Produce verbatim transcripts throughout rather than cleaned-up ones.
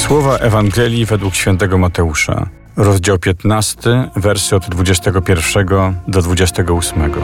Słowa Ewangelii według świętego Mateusza, rozdział piętnasty, wersy od dwudziestego pierwszego do dwudziestego ósmego.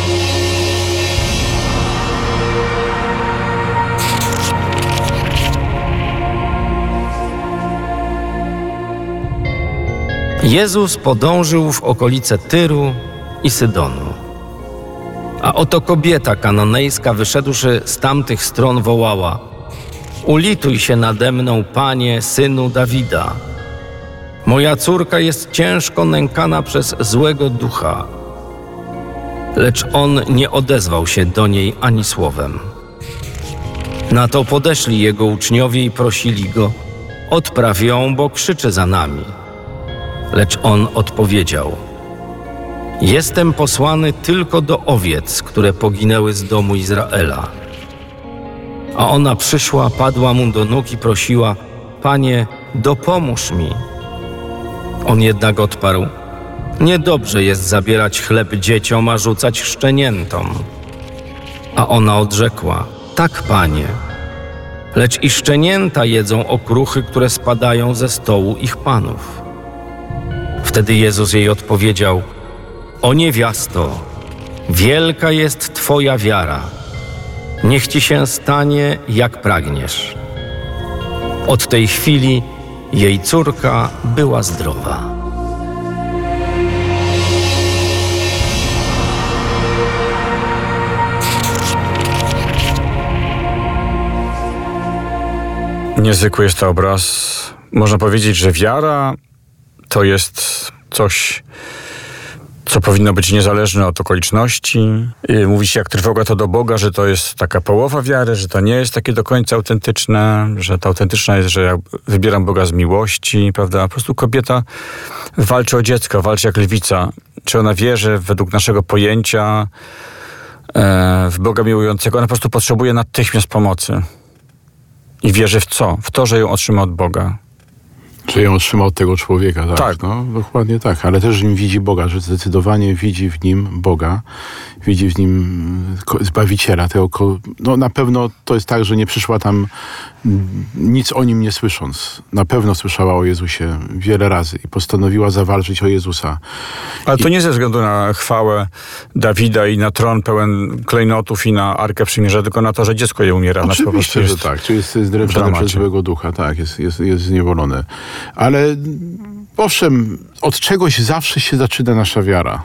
Jezus podążył w okolice Tyru i Sydonu. A oto kobieta kananejska, wyszedłszy z tamtych stron, wołała: ulituj się nade mną, Panie, Synu Dawida. Moja córka jest ciężko nękana przez złego ducha. Lecz on nie odezwał się do niej ani słowem. Na to podeszli jego uczniowie i prosili go: odpraw ją, bo krzyczy za nami. Lecz on odpowiedział: jestem posłany tylko do owiec, które poginęły z domu Izraela. A ona przyszła, padła mu do nóg i prosiła: Panie, dopomóż mi. On jednak odparł: niedobrze jest zabierać chleb dzieciom, a rzucać szczeniętom. A ona odrzekła: tak, Panie, lecz i szczenięta jedzą okruchy, które spadają ze stołu ich panów. Wtedy Jezus jej odpowiedział: o niewiasto, wielka jest Twoja wiara. Niech Ci się stanie, jak pragniesz. Od tej chwili jej córka była zdrowa. Niezwykły jest to obraz. Można powiedzieć, że wiara to jest coś, co powinno być niezależne od okoliczności. Mówi się, jak trwoga to do Boga, że to jest taka połowa wiary, że to nie jest takie do końca autentyczne, że to autentyczna jest, że ja wybieram Boga z miłości, prawda? Po prostu kobieta walczy o dziecko, walczy jak lwica. Czy ona wierzy według naszego pojęcia e, w Boga miłującego? Ona po prostu potrzebuje natychmiast pomocy. I wierzy w co? W to, że ją otrzyma od Boga. Że ją otrzyma od tego człowieka, tak? Tak. No, dokładnie tak, ale też w nim widzi Boga, że zdecydowanie widzi w nim Boga, widzi w nim Zbawiciela. Tego, no na pewno to jest tak, że nie przyszła tam nic o nim nie słysząc. Na pewno słyszała o Jezusie wiele razy i postanowiła zawalczyć o Jezusa. Ale to I... nie ze względu na chwałę Dawida i na tron pełen klejnotów i na Arkę Przymierza, tylko na to, że dziecko jej umiera. Oczywiście, po prostu że jest tak. Czy jest zdręczone przez złego ducha, tak, jest, jest, jest zniewolone. Ale owszem, od czegoś zawsze się zaczyna nasza wiara.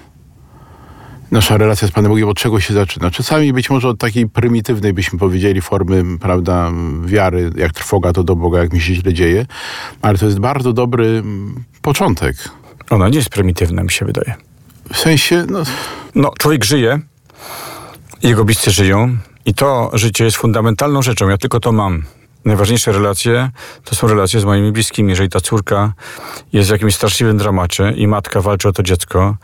Nasza relacja z Panem Bogiem od czegoś się zaczyna. Czasami być może od takiej prymitywnej, byśmy powiedzieli, formy, prawda, wiary, jak trwoga to do Boga, jak mi się źle dzieje, ale to jest bardzo dobry początek. Ona nie jest prymitywna, mi się wydaje. W sensie, no... No, człowiek żyje, jego bliscy żyją i to życie jest fundamentalną rzeczą. Ja tylko to mam. Najważniejsze relacje to są relacje z moimi bliskimi. Jeżeli ta córka jest w jakimś straszliwym dramacie i matka walczy o to dziecko,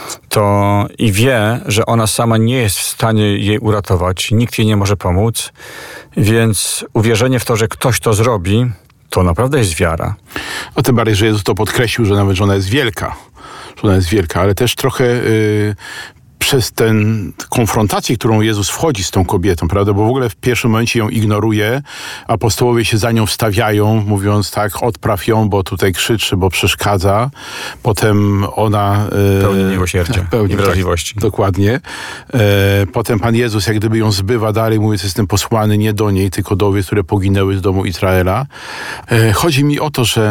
to i wie, że ona sama nie jest w stanie jej uratować, nikt jej nie może pomóc, więc uwierzenie w to, że ktoś to zrobi, to naprawdę jest wiara. O tym bardziej, że Jezus to podkreślił, że nawet że ona jest wielka. Że ona jest wielka, ale też trochę... Yy... przez tę konfrontację, którą Jezus wchodzi z tą kobietą, prawda? Bo w ogóle w pierwszym momencie ją ignoruje, apostołowie się za nią wstawiają, mówiąc tak, odpraw ją, bo tutaj krzyczy, bo przeszkadza. Potem ona... Pełni miłosierdzia pełni, i wrażliwości. Tak, dokładnie. E, potem Pan Jezus jak gdyby ją zbywa dalej, mówiąc, jestem posłany nie do niej, tylko do owiec, które poginęły z domu Izraela. E, chodzi mi o to, że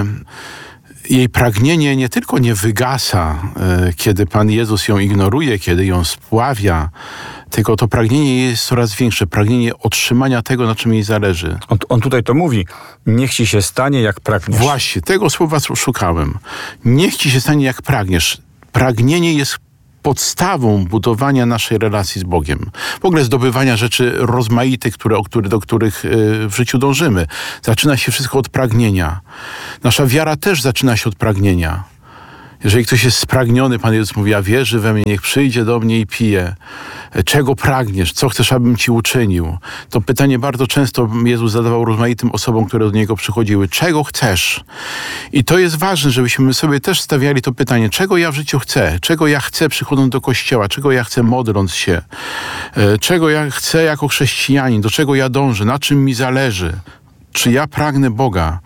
jej pragnienie nie tylko nie wygasa, e, kiedy Pan Jezus ją ignoruje, kiedy ją spławia, tylko to pragnienie jest coraz większe. Pragnienie otrzymania tego, na czym jej zależy. On, on tutaj to mówi. Niech ci się stanie, jak pragniesz. Właśnie, tego słowa szukałem. Niech ci się stanie, jak pragniesz. Pragnienie jest podstawą budowania naszej relacji z Bogiem. W ogóle zdobywania rzeczy rozmaitych, które, o które, do których w życiu dążymy. Zaczyna się wszystko od pragnienia. Nasza wiara też zaczyna się od pragnienia. Jeżeli ktoś jest spragniony, Pan Jezus mówi, a wierzy we mnie, niech przyjdzie do mnie i pije. Czego pragniesz? Co chcesz, abym ci uczynił? To pytanie bardzo często Jezus zadawał rozmaitym osobom, które do Niego przychodziły. Czego chcesz? I to jest ważne, żebyśmy sobie też stawiali to pytanie, czego ja w życiu chcę? Czego ja chcę przychodząc do Kościoła? Czego ja chcę modląc się? Czego ja chcę jako chrześcijanin? Do czego ja dążę? Na czym mi zależy? Czy ja pragnę Boga?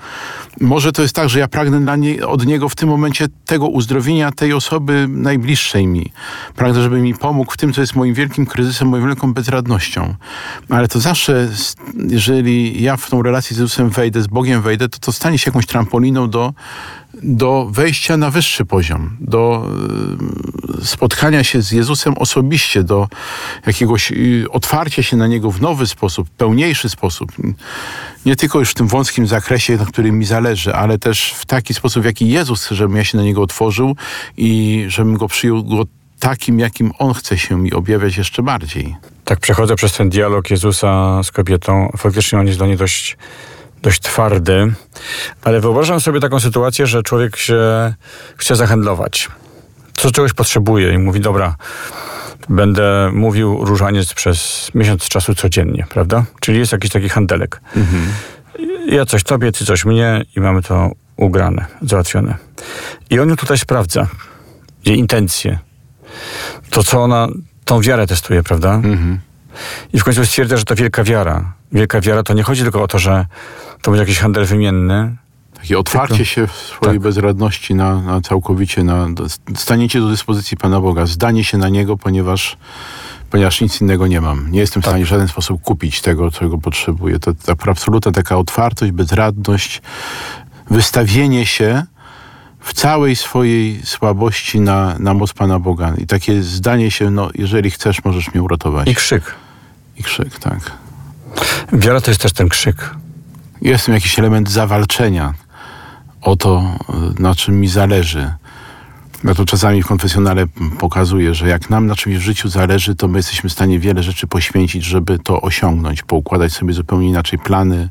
Może to jest tak, że ja pragnę dla nie, od Niego w tym momencie tego uzdrowienia tej osoby najbliższej mi. Pragnę, żeby mi pomógł w tym, co jest moim wielkim kryzysem, moją wielką bezradnością. Ale to zawsze, jeżeli ja w tą relację z Jezusem wejdę, z Bogiem wejdę, to to stanie się jakąś trampoliną do, do wejścia na wyższy poziom, do y, spotkania się z Jezusem osobiście, do jakiegoś y, otwarcia się na Niego w nowy sposób, pełniejszy sposób. Nie tylko już w tym wąskim zakresie, na którym mi zależy, ale też w taki sposób, w jaki Jezus chce, żebym ja się na Niego otworzył i żebym Go przyjął go takim, jakim On chce się mi objawiać jeszcze bardziej. Tak przechodzę przez ten dialog Jezusa z kobietą. Faktycznie on jest dla niej dość, dość twardy, ale wyobrażam sobie taką sytuację, że człowiek się chce zahandlować. Co czegoś potrzebuje i mówi, dobra, będę mówił różaniec przez miesiąc czasu codziennie, prawda? Czyli jest jakiś taki handelek. Mhm. Ja coś tobie, ty coś mnie i mamy to ugrane, załatwione. I on ją tutaj sprawdza. Jej intencje. To, co ona, tą wiarę testuje, prawda? Mhm. I w końcu stwierdza, że to wielka wiara. Wielka wiara to nie chodzi tylko o to, że to będzie jakiś handel wymienny. Takie otwarcie tylko się w swojej tak. bezradności na, na całkowicie, na staniecie do dyspozycji Pana Boga, zdanie się na Niego, ponieważ, ponieważ nic innego nie mam. Nie jestem w stanie tak. w żaden sposób kupić tego, czego potrzebuję. To, to absolutna taka otwartość, bezradność, wystawienie się w całej swojej słabości na, na moc Pana Boga. I takie zdanie się, no jeżeli chcesz, możesz mnie uratować. I krzyk. I krzyk, tak. Wiara to jest też ten krzyk. Jest w tym jakiś element zawalczenia o to, na czym mi zależy. Ja to czasami w konfesjonale pokazuję, że jak nam na czymś w życiu zależy, to my jesteśmy w stanie wiele rzeczy poświęcić, żeby to osiągnąć, poukładać sobie zupełnie inaczej plany,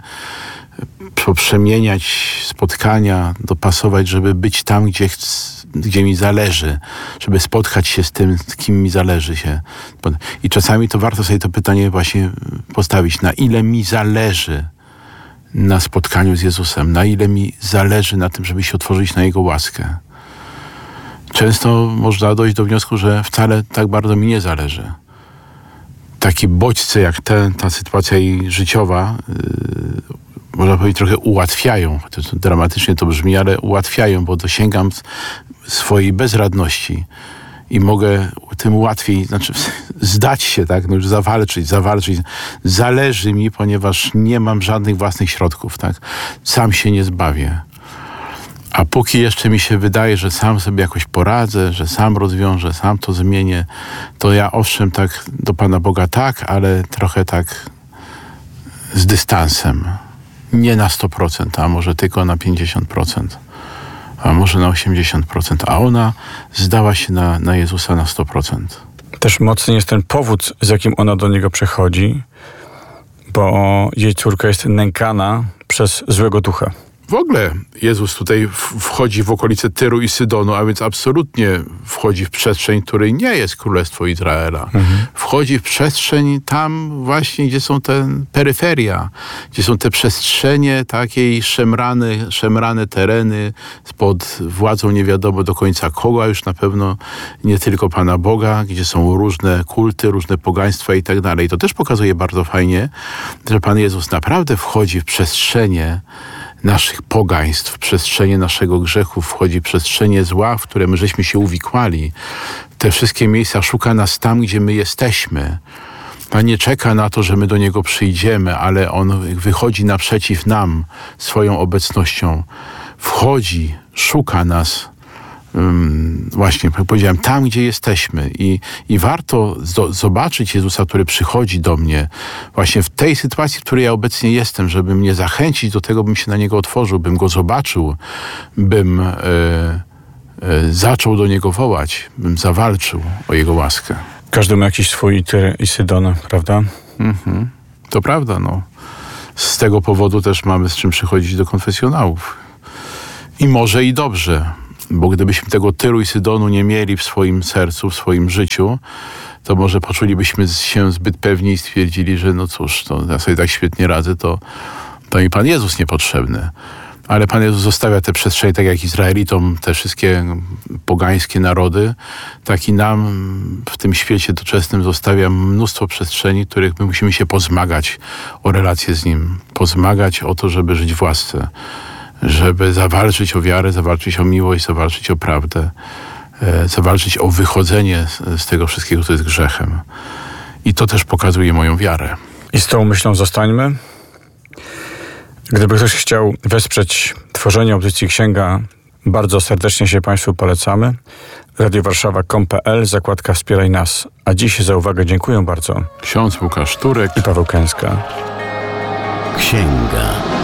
poprzemieniać spotkania, dopasować, żeby być tam, gdzie, chc- gdzie mi zależy, żeby spotkać się z tym, z kim mi zależy się. I czasami to warto sobie to pytanie właśnie postawić, na ile mi zależy na spotkaniu z Jezusem, na ile mi zależy na tym, żeby się otworzyć na Jego łaskę. Często można dojść do wniosku, że wcale tak bardzo mi nie zależy. Takie bodźce jak te, ta sytuacja jej życiowa, yy, można powiedzieć, trochę ułatwiają, chociaż dramatycznie to brzmi, ale ułatwiają, bo dosięgam swojej bezradności i mogę tym łatwiej, znaczy zdać się, tak, no już zawalczyć, zawalczyć. Zależy mi, ponieważ nie mam żadnych własnych środków, tak. Sam się nie zbawię. A póki jeszcze mi się wydaje, że sam sobie jakoś poradzę, że sam rozwiążę, sam to zmienię, to ja owszem tak do Pana Boga tak, ale trochę tak z dystansem. Nie na sto procent, a może tylko na pięćdziesiąt procent. A może na osiemdziesiąt procent. A ona zdała się na, na Jezusa na sto procent. Też mocny jest ten powód, z jakim ona do Niego przychodzi, bo jej córka jest nękana przez złego ducha. W ogóle Jezus tutaj wchodzi w okolice Tyru i Sydonu, a więc absolutnie wchodzi w przestrzeń, której nie jest Królestwo Izraela. Mhm. Wchodzi w przestrzeń tam właśnie, gdzie są te peryferia, gdzie są te przestrzenie takiej szemrane, szemrane tereny pod władzą nie wiadomo do końca kogo, a już na pewno nie tylko Pana Boga, gdzie są różne kulty, różne pogaństwa i tak dalej. To też pokazuje bardzo fajnie, że Pan Jezus naprawdę wchodzi w przestrzenie naszych pogaństw, w przestrzenie naszego grzechu, wchodzi w przestrzenie zła, w które my żeśmy się uwikłali. Te wszystkie miejsca szuka nas tam, gdzie my jesteśmy. Pan nie czeka na to, że my do Niego przyjdziemy, ale On wychodzi naprzeciw nam swoją obecnością. Wchodzi, szuka nas. Um, właśnie, jak powiedziałem, tam, gdzie jesteśmy. I, i warto zo- zobaczyć Jezusa, który przychodzi do mnie właśnie w tej sytuacji, w której ja obecnie jestem, żeby mnie zachęcić do tego, bym się na Niego otworzył, bym Go zobaczył, bym e, e, zaczął do Niego wołać, bym zawalczył o Jego łaskę. Każdy ma jakiś swój Tyr i Sydon, prawda? Mhm. To prawda, no. Z tego powodu też mamy z czym przychodzić do konfesjonałów. I może i dobrze. Bo gdybyśmy tego Tyru i Sydonu nie mieli w swoim sercu, w swoim życiu, to może poczulibyśmy się zbyt pewni i stwierdzili, że no cóż, to ja sobie tak świetnie radzę, to, to mi Pan Jezus niepotrzebny. Ale Pan Jezus zostawia te przestrzenie, tak jak Izraelitom, te wszystkie pogańskie narody, tak i nam w tym świecie doczesnym zostawia mnóstwo przestrzeni, w których my musimy się pozmagać o relacje z Nim, pozmagać o to, żeby żyć w łasce. żeby zawalczyć o wiarę, zawalczyć o miłość, zawalczyć o prawdę, e, zawalczyć o wychodzenie z, z tego wszystkiego, co jest grzechem. I to też pokazuje moją wiarę. I z tą myślą zostańmy. Gdyby ktoś chciał wesprzeć tworzenie audycji Księga, bardzo serdecznie się Państwu polecamy. radio warszawa kropka com kropka pe el, zakładka Wspieraj nas. A dziś za uwagę dziękuję bardzo. Ksiądz Łukasz Turek I Paweł Kęska. Księga.